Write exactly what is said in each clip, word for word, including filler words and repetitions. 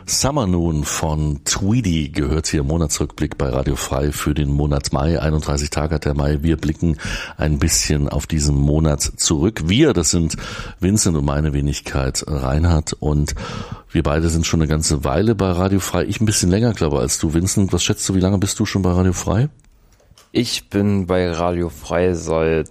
Summer Noon von Tweedy gehört hier im Monatsrückblick bei Radio Frei für den Monat Mai. einunddreißig Tage hat der Mai. Wir blicken ein bisschen auf diesen Monat zurück. Wir, das sind Vincent und meine Wenigkeit Reinhard, und wir beide sind schon eine ganze Weile bei Radio Frei. Ich ein bisschen länger, glaube ich, als du, Vincent. Was schätzt du, wie lange bist du schon bei Radio Frei? Ich bin bei Radio Frei seit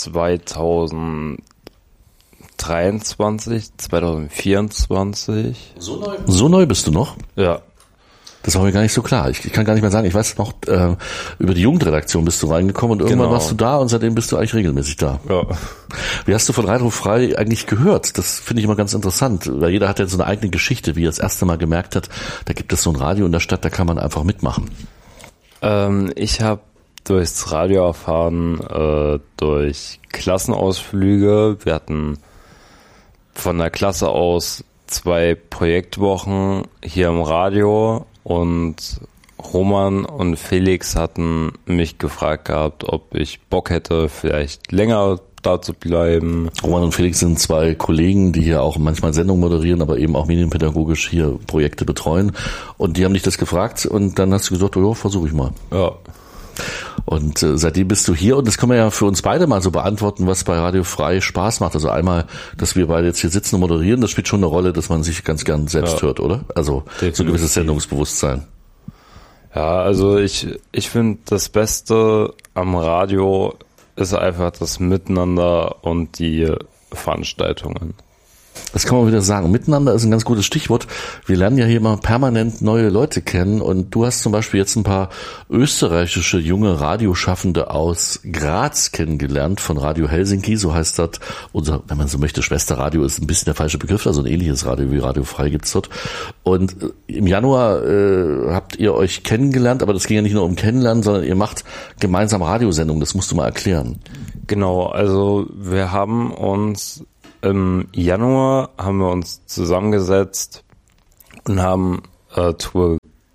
zweitausenddreiundzwanzig, zweitausendvierundzwanzig. So neu? So neu bist du noch? Ja. Das war mir gar nicht so klar. Ich, ich kann gar nicht mehr sagen. Ich weiß noch, äh, über die Jugendredaktion bist du reingekommen und irgendwann Genau. warst du da und seitdem bist du eigentlich regelmäßig da. Ja. Wie hast du von Radio Frei eigentlich gehört? Das finde ich immer ganz interessant, weil jeder hat ja so eine eigene Geschichte, wie er das erste Mal gemerkt hat, da gibt es so ein Radio in der Stadt, da kann man einfach mitmachen. Ähm, ich habe durchs Radio erfahren, äh, durch Klassenausflüge. Wir hatten von der Klasse aus zwei Projektwochen hier im Radio und Roman und Felix hatten mich gefragt gehabt, ob ich Bock hätte, vielleicht länger da zu bleiben. Roman und Felix sind zwei Kollegen, die hier auch manchmal Sendungen moderieren, aber eben auch medienpädagogisch hier Projekte betreuen. Und die haben dich das gefragt und dann hast du gesagt, oh ja, versuche ich mal. Ja. Und äh, seitdem bist du hier, und das können wir ja für uns beide mal so beantworten, was bei Radio Frei Spaß macht. Also einmal, dass wir beide jetzt hier sitzen und moderieren, das spielt schon eine Rolle, dass man sich ganz gern selbst ja. hört, oder? Also definitiv. So ein gewisses Sendungsbewusstsein. Ja, also ich ich finde, das Beste am Radio ist einfach das Miteinander und die Veranstaltungen. Das kann man wieder sagen. Miteinander ist ein ganz gutes Stichwort. Wir lernen ja hier immer permanent neue Leute kennen, und du hast zum Beispiel jetzt ein paar österreichische junge Radioschaffende aus Graz kennengelernt von Radio Helsinki, so heißt das unser, wenn man so möchte, Schwesterradio ist ein bisschen der falsche Begriff, also ein ähnliches Radio wie Radio Frei gibt's dort. Und im Januar äh, habt ihr euch kennengelernt, aber das ging ja nicht nur um Kennenlernen, sondern ihr macht gemeinsam Radiosendungen, das musst du mal erklären. Genau, also wir haben uns im Januar haben wir uns zusammengesetzt und haben äh, drüber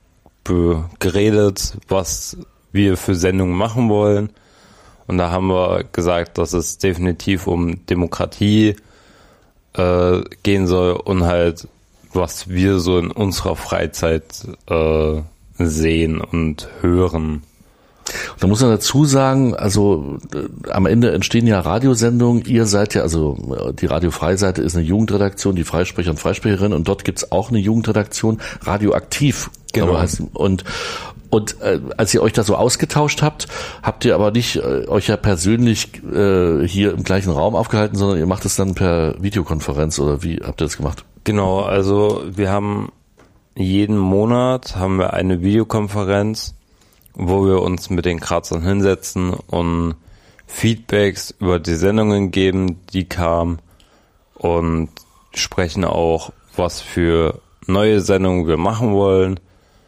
geredet, was wir für Sendungen machen wollen. Und da haben wir gesagt, dass es definitiv um Demokratie äh, gehen soll und halt, was wir so in unserer Freizeit äh, sehen und hören. Da muss man dazu sagen, also äh, am Ende entstehen ja Radiosendungen. Ihr seid ja, also die Radio Frei-Seite ist eine Jugendredaktion, die Freisprecher und Freisprecherinnen, und dort gibt's auch eine Jugendredaktion, Radioaktiv. Genau. Heißt, und und äh, als ihr euch da so ausgetauscht habt, habt ihr aber nicht äh, euch ja persönlich äh, hier im gleichen Raum aufgehalten, sondern ihr macht es dann per Videokonferenz, oder wie habt ihr das gemacht? Genau, also wir haben jeden Monat haben wir eine Videokonferenz, wo wir uns mit den Grazern hinsetzen und Feedbacks über die Sendungen geben, die kamen, und sprechen auch, was für neue Sendungen wir machen wollen.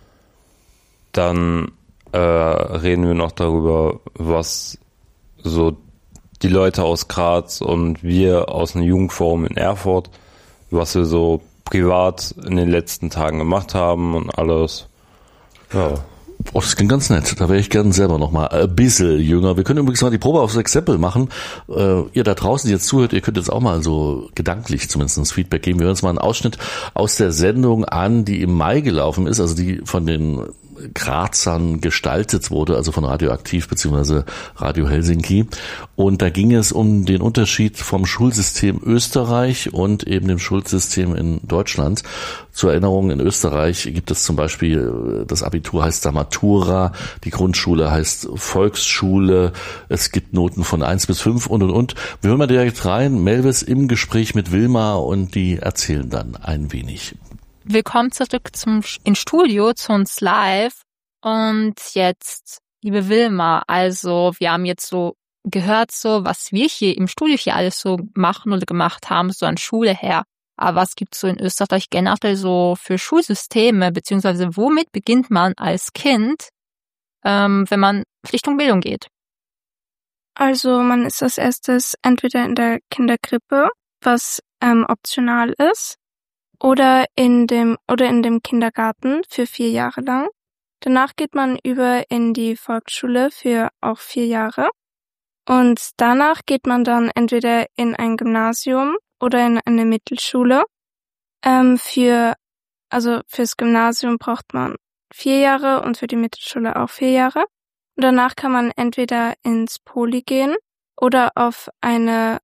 Dann äh, reden wir noch darüber, was so die Leute aus Graz und wir aus dem Jugendforum in Erfurt, was wir so privat in den letzten Tagen gemacht haben und alles. Ja. Oh, das klingt ganz nett. Da wäre ich gern selber noch mal ein bisschen jünger. Wir können übrigens mal die Probe aufs Exempel machen. Äh, ihr da draußen, die jetzt zuhört, ihr könnt jetzt auch mal so gedanklich zumindest das Feedback geben. Wir hören uns mal einen Ausschnitt aus der Sendung an, die im Mai gelaufen ist, also die von den Grazern gestaltet wurde, also von Radioaktiv bzw. Radio Helsinki. Und da ging es um den Unterschied vom Schulsystem Österreich und eben dem Schulsystem in Deutschland. Zur Erinnerung, in Österreich gibt es zum Beispiel, das Abitur heißt da Matura, die Grundschule heißt Volksschule, es gibt Noten von eins bis fünf und und und. Wir hören mal direkt rein, Melvis im Gespräch mit Wilma, und die erzählen dann ein wenig. Willkommen zurück zum ins Studio zu uns live. Und jetzt, liebe Wilma, also wir haben jetzt so gehört, so was wir hier im Studio hier alles so machen oder gemacht haben, so an Schule her. Aber was gibt's so in Österreich generell so für Schulsysteme, beziehungsweise womit beginnt man als Kind, ähm, wenn man Richtung Bildung geht? Also man ist als erstes entweder in der Kinderkrippe, was ähm, optional ist, oder in dem oder in dem Kindergarten für vier Jahre lang. Danach geht man über in die Volksschule für auch vier Jahre. Und danach geht man dann entweder in ein Gymnasium oder in eine Mittelschule ähm, für also fürs Gymnasium braucht man vier Jahre und für die Mittelschule auch vier Jahre. Und danach kann man entweder ins Poli gehen oder auf eine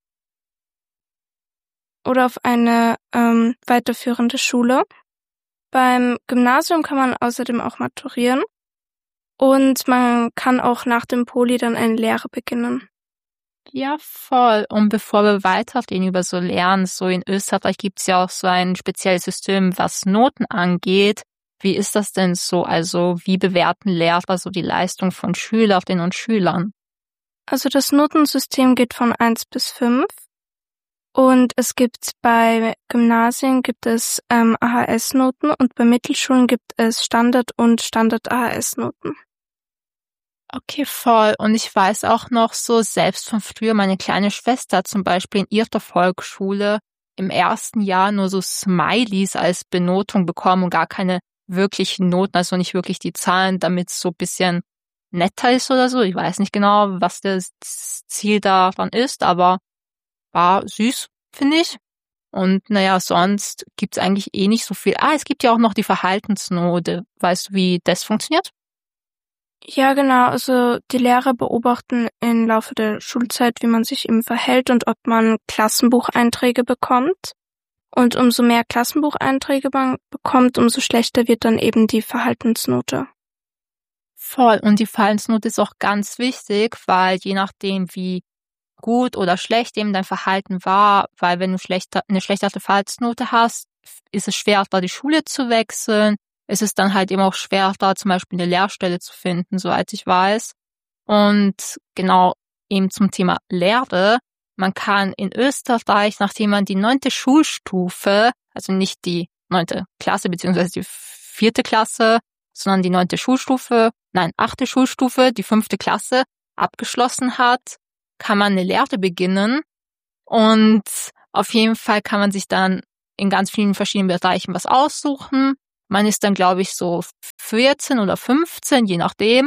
oder auf eine ähm, weiterführende Schule. Beim Gymnasium kann man außerdem auch maturieren und man kann auch nach dem Poli dann eine Lehre beginnen. Ja, voll. Und bevor wir weitergehen über so Lernen, so in Österreich gibt's ja auch so ein spezielles System, was Noten angeht. Wie ist das denn so? Also wie bewerten Lehrer so die Leistung von Schülerinnen und Schülern? Also das Notensystem geht von eins bis fünf und es gibt bei Gymnasien gibt es ähm, A H S-Noten und bei Mittelschulen gibt es Standard- und Standard-A H S-Noten. Okay, voll. Und ich weiß auch noch so, selbst von früher, meine kleine Schwester zum Beispiel in ihrer Volksschule im ersten Jahr nur so Smileys als Benotung bekommen und gar keine wirklichen Noten, also nicht wirklich die Zahlen, damit es so ein bisschen netter ist oder so. Ich weiß nicht genau, was das Ziel daran ist, aber war süß, finde ich. Und naja, sonst gibt's eigentlich eh nicht so viel. Ah, es gibt ja auch noch die Verhaltensnote. Weißt du, wie das funktioniert? Ja, genau. Also die Lehrer beobachten im Laufe der Schulzeit, wie man sich eben verhält und ob man Klassenbucheinträge bekommt. Und umso mehr Klassenbucheinträge man bekommt, umso schlechter wird dann eben die Verhaltensnote. Voll. Und die Verhaltensnote ist auch ganz wichtig, weil je nachdem, wie gut oder schlecht eben dein Verhalten war, weil wenn du schlechter, eine schlechtere Verhaltensnote hast, ist es schwerer, die Schule zu wechseln. Es ist dann halt eben auch schwerer, zum Beispiel eine Lehrstelle zu finden, soweit ich weiß. Und genau eben zum Thema Lehre. Man kann in Österreich, nachdem man die neunte Schulstufe, also nicht die neunte Klasse beziehungsweise die vierte Klasse, sondern die neunte Schulstufe, nein, achte Schulstufe, die fünfte Klasse abgeschlossen hat, kann man eine Lehre beginnen. Und auf jeden Fall kann man sich dann in ganz vielen verschiedenen Bereichen was aussuchen. Man ist dann, glaube ich, so vierzehn oder fünfzehn, je nachdem.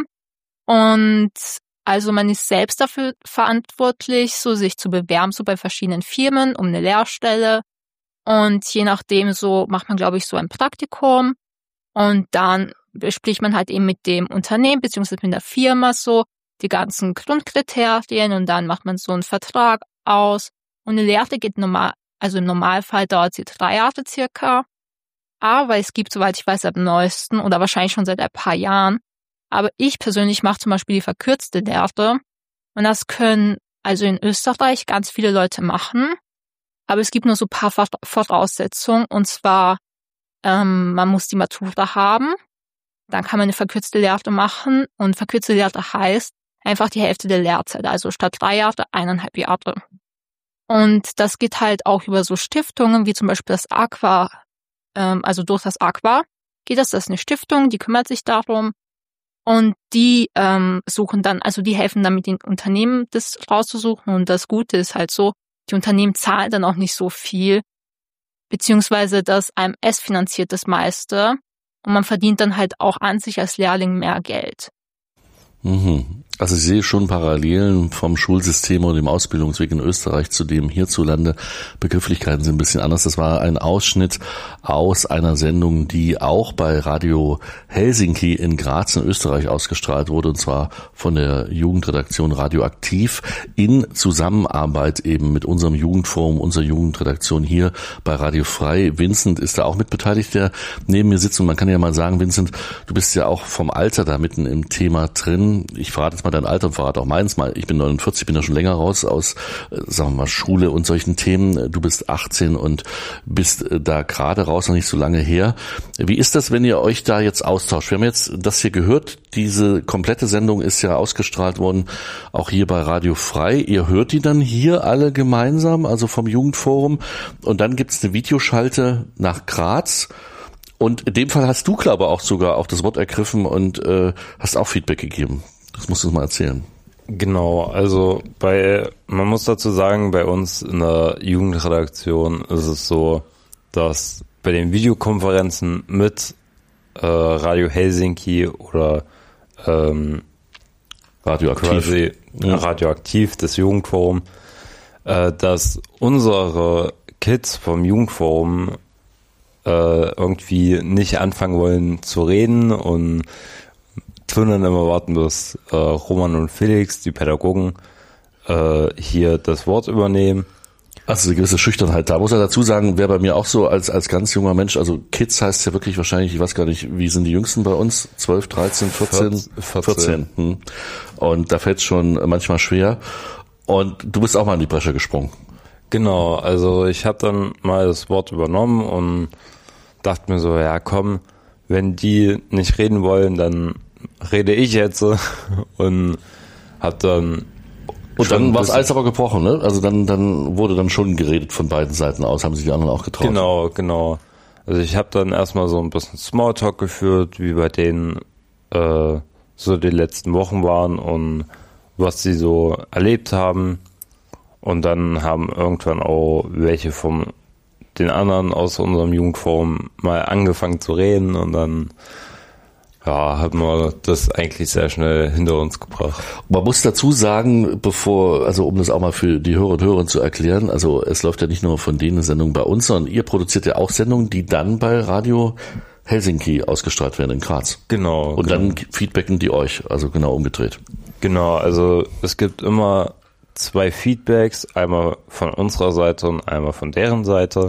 Und also man ist selbst dafür verantwortlich, so sich zu bewerben, so bei verschiedenen Firmen um eine Lehrstelle. Und je nachdem so macht man, glaube ich, so ein Praktikum. Und dann bespricht man halt eben mit dem Unternehmen beziehungsweise mit der Firma so die ganzen Grundkriterien und dann macht man so einen Vertrag aus. Und eine Lehre geht normal, also im Normalfall dauert sie drei Jahre circa. Aber es gibt, soweit ich weiß, seit neuesten oder wahrscheinlich schon seit ein paar Jahren. Aber ich persönlich mache zum Beispiel die verkürzte Lehre. Und das können also in Österreich ganz viele Leute machen. Aber es gibt nur so ein paar Voraussetzungen. Und zwar, ähm, man muss die Matura haben. Dann kann man eine verkürzte Lehre machen. Und verkürzte Lehre heißt einfach die Hälfte der Lehrzeit. Also statt drei Jahre, eineinhalb Jahre. Und das geht halt auch über so Stiftungen, wie zum Beispiel das Aqua. Also durch das Aqua geht das, das ist eine Stiftung, die kümmert sich darum und die ähm, suchen dann, also die helfen dann mit den Unternehmen das rauszusuchen und das Gute ist halt so, die Unternehmen zahlen dann auch nicht so viel, beziehungsweise das A M S finanziert das meiste und man verdient dann halt auch an sich als Lehrling mehr Geld. Mhm. Also ich sehe schon Parallelen vom Schulsystem und dem Ausbildungsweg in Österreich zu dem hierzulande. Begrifflichkeiten sind ein bisschen anders. Das war ein Ausschnitt aus einer Sendung, die auch bei Radio Helsinki in Graz in Österreich ausgestrahlt wurde, und zwar von der Jugendredaktion Radioaktiv in Zusammenarbeit eben mit unserem Jugendforum, unserer Jugendredaktion hier bei Radio Frei. Vincent ist da auch mitbeteiligt, der neben mir sitzt. Und man kann ja mal sagen, Vincent, du bist ja auch vom Alter da mitten im Thema drin. Ich verrate jetzt mal dein Alter und verrate auch meins mal. Ich bin neunundvierzig, bin ja schon länger raus aus, äh, sagen wir mal, Schule und solchen Themen. Du bist achtzehn und bist äh, da gerade raus, noch nicht so lange her. Wie ist das, wenn ihr euch da jetzt austauscht? Wir haben jetzt das hier gehört. Diese komplette Sendung ist ja ausgestrahlt worden, auch hier bei Radio Frei. Ihr hört die dann hier alle gemeinsam, also vom Jugendforum. Und dann gibt's eine Videoschalte nach Graz. Und in dem Fall hast du, glaube ich, auch sogar auch das Wort ergriffen und äh, hast auch Feedback gegeben. Das musst du uns mal erzählen. Genau, also bei, man muss dazu sagen, bei uns in der Jugendredaktion ist es so, dass bei den Videokonferenzen mit äh, Radio Helsinki oder ähm, Radioaktiv, quasi ja. Radioaktiv, das Jugendforum, äh, dass unsere Kids vom Jugendforum äh, irgendwie nicht anfangen wollen zu reden und tun dann immer warten, bis äh, Roman und Felix, die Pädagogen, äh, hier das Wort übernehmen. Also eine gewisse Schüchternheit. Da muss er dazu sagen, wäre bei mir auch so als als ganz junger Mensch, also Kids heißt ja wirklich wahrscheinlich, ich weiß gar nicht, wie sind die Jüngsten bei uns? zwölf, dreizehn, vierzehn? vierzehn. vierzehn. Hm. Und da fällt es schon manchmal schwer. Und du bist auch mal in die Bresche gesprungen. Genau, also ich habe dann mal das Wort übernommen und dachte mir so, ja komm, wenn die nicht reden wollen, dann rede ich jetzt und hab dann Und dann war es alles aber gebrochen, ne? Also dann dann wurde dann schon geredet von beiden Seiten aus, haben sich die anderen auch getraut. Genau, genau. Also ich habe dann erstmal so ein bisschen Smalltalk geführt, wie bei denen äh, so die letzten Wochen waren und was sie so erlebt haben. Und dann haben irgendwann auch welche von den anderen aus unserem Jugendforum mal angefangen zu reden und dann ja, haben wir das eigentlich sehr schnell hinter uns gebracht. Man muss dazu sagen, bevor, also um das auch mal für die Hörer und Hörer zu erklären, also es läuft ja nicht nur von denen eine Sendung bei uns, sondern ihr produziert ja auch Sendungen, die dann bei Radio Helsinki ausgestrahlt werden in Graz. Genau. Und genau. dann feedbacken die euch, also genau umgedreht. Genau, also es gibt immer zwei Feedbacks, einmal von unserer Seite und einmal von deren Seite.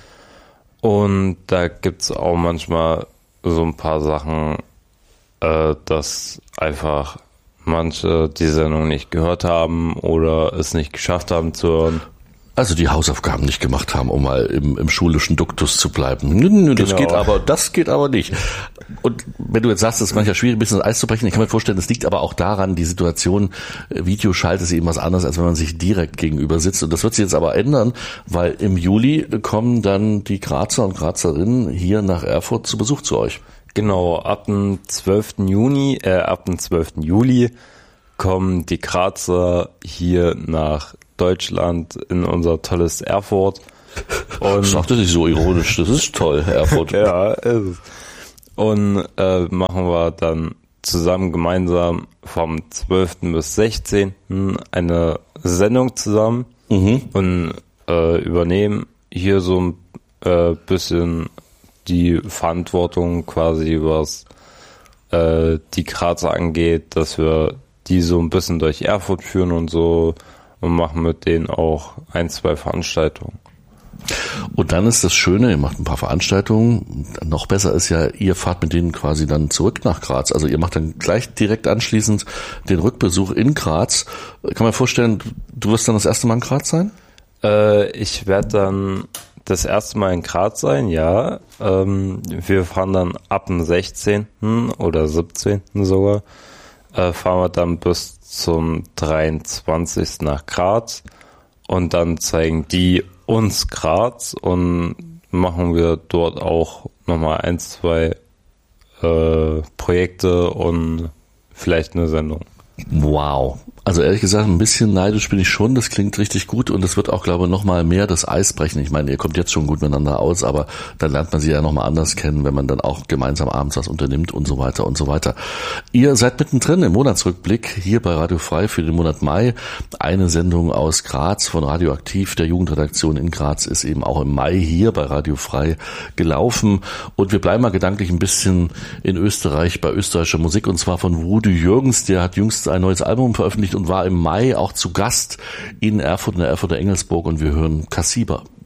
Und da gibt's auch manchmal so ein paar Sachen, äh, dass einfach manche die Sendung nicht gehört haben oder es nicht geschafft haben zu hören. Also die Hausaufgaben nicht gemacht haben, um mal im, im schulischen Duktus zu bleiben. Nö, nö, das Genau. geht aber, das geht aber nicht. Und wenn du jetzt sagst, es ist manchmal schwierig, ein bisschen das Eis zu brechen, ich kann mir vorstellen, das liegt aber auch daran, die Situation, Videoschalt ist eben was anderes, als wenn man sich direkt gegenüber sitzt. Und das wird sich jetzt aber ändern, weil im Juli kommen dann die Grazer und Grazerinnen hier nach Erfurt zu Besuch zu euch. Genau, ab dem zwölften Juni, äh, ab dem zwölften Juli kommen die Grazer hier nach Deutschland in unser tolles Erfurt. Und Sag das nicht so ironisch, das ist toll, Erfurt. ja, ist es. Und äh, machen wir dann zusammen gemeinsam vom zwölften bis sechzehnten eine Sendung zusammen Mhm. und äh, übernehmen hier so ein äh, bisschen die Verantwortung quasi, was äh, die Grazer angeht, dass wir die so ein bisschen durch Erfurt führen und so und machen mit denen auch ein, zwei Veranstaltungen. Und dann ist das Schöne, ihr macht ein paar Veranstaltungen. Noch besser ist ja, ihr fahrt mit denen quasi dann zurück nach Graz. Also ihr macht dann gleich direkt anschließend den Rückbesuch in Graz. Kann man vorstellen, du wirst dann das erste Mal in Graz sein? Äh, ich werde dann das erste Mal in Graz sein, ja. Ähm, wir fahren dann ab dem sechzehnten oder siebzehnten sogar, äh, fahren wir dann bis zum dreiundzwanzigsten nach Graz und dann zeigen die uns Graz und machen wir dort auch nochmal ein, zwei äh, Projekte und vielleicht eine Sendung. Wow. Also ehrlich gesagt, ein bisschen neidisch bin ich schon. Das klingt richtig gut und es wird auch, glaube ich, noch mal mehr das Eis brechen. Ich meine, ihr kommt jetzt schon gut miteinander aus, aber dann lernt man sie ja noch mal anders kennen, wenn man dann auch gemeinsam abends was unternimmt und so weiter und so weiter. Ihr seid mittendrin im Monatsrückblick hier bei Radio Frei für den Monat Mai. Eine Sendung aus Graz von Radioaktiv, der Jugendredaktion in Graz, ist eben auch im Mai hier bei Radio Frei gelaufen. Und wir bleiben mal gedanklich ein bisschen in Österreich bei österreichischer Musik und zwar von Rudi Jürgens. Der hat jüngst ein neues Album veröffentlicht und war im Mai auch zu Gast in Erfurt, in der Erfurter Engelsburg und wir hören Kassiber.